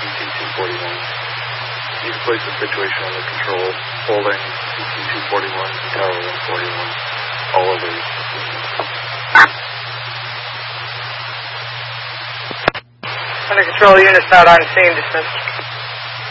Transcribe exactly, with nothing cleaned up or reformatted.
C two forty-one. You can place the situation under control, holding C C two forty-one, Tower one forty-one, all others. Under control, units out on scene, dismissed.